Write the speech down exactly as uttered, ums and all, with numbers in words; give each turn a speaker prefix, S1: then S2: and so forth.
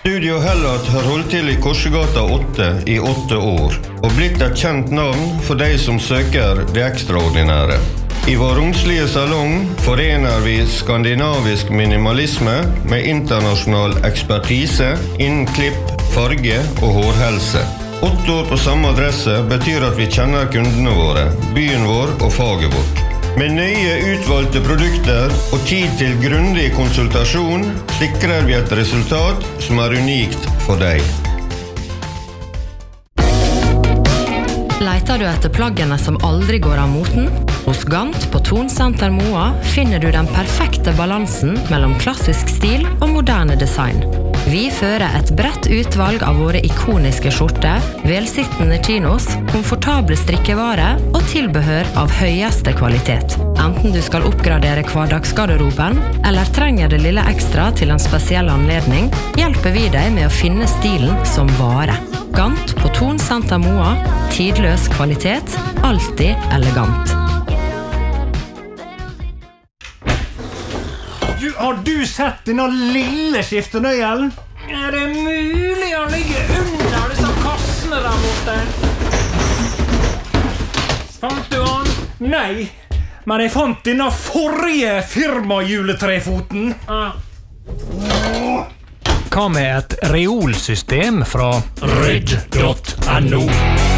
S1: Studio Hellat har holdt til i Korsegata åtte i åtte år, og blitt et kjent navn for de som søker det ekstraordinære. I vår romslige salong forener vi skandinavisk minimalisme med internasjonal ekspertise innen klipp, farge og hårhelse. Åtte år på samme adresse betyr at vi kjenner kundene våre, byen vår og faget vårt. Med nøye utvalgte produkter og tid til grundig konsultasjon sikrer vi et resultat som er unikt for deg.
S2: Leiter du etter plaggene som aldri går av moten? Hos Gant på Tonsenter Moa finner du den perfekte balansen mellom klassisk stil og moderne design. Vi fører et bredt utvalg av våre ikoniske skjorter, velsittende chinos, komfortable strikkevare og tilbehør av høyeste kvalitet. Enten du skal oppgradere hverdagsgarderoben, eller trenger det lille ekstra til en spesiell anledning, hjelper vi deg med å finne stilen som vare. Gant på Tonsenter Moa, tidløs kvalitet, alltid elegant.
S3: Du, har du sett denne lille skiftenøyelen?
S4: Er det mulig å ligge under disse kassene der borte? Fant du han?
S3: Nei, men jeg fant denne forrige firmajuletrefoten.
S4: Ah.
S5: Hva med et reolsystem fra rydd punktum no?